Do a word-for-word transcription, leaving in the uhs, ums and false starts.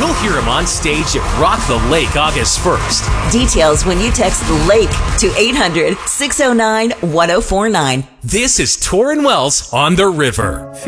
You'll hear him on stage at Rock the Lake August first. Details when you text LAKE to eight hundred, six oh nine, one oh four nine. This is Torrin Wells on the River.